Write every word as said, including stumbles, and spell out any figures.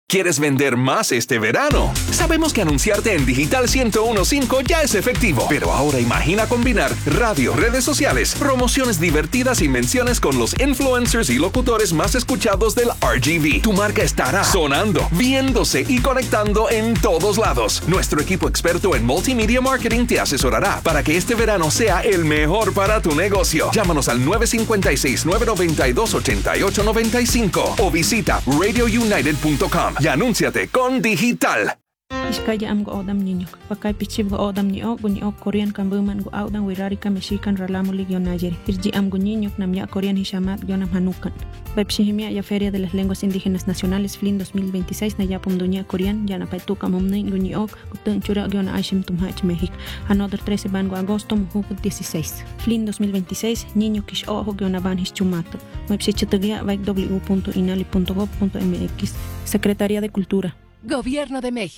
¿Quieres vender más este verano? Sabemos que anunciarte en Digital ciento uno punto cinco ya es efectivo, pero ahora imagina combinar radio, redes sociales, promociones divertidas y menciones con los influencers y locutores más escuchados del R G V. Tu marca estará sonando, viéndose y conectando en todos lados. Nuestro equipo experto en multimedia marketing te asesorará para que este verano sea el mejor para tu negocio. Llámanos al nueve cinco seis, nueve nueve dos, ocho ocho nueve cinco o visita radio united punto com. Y anúnciate con Digital. Iskaya am go odam niño. Pakay pichib go odam ni ok ni ok Korean kan buman go awdan wirari ka Mexican ralamo ligyo Niger. Irji am go niño nam ya Korean hishamat yonam hanukan. Webshihimia ya Feria de las Lenguas Indígenas Nacionales F L I N dos mil veintiséis na ya pumdunya Korean ya na paituka momnay go ni ok gutun chura gyona ashim tumhach México. Another trece ban go agosto muhuk dieciséis. F L I N dos mil veintiséis niño kish ojo gyona ban hischumato. Webshichetagya w punto inali punto gov punto m x. Secretaría de Cultura. Gobierno de México.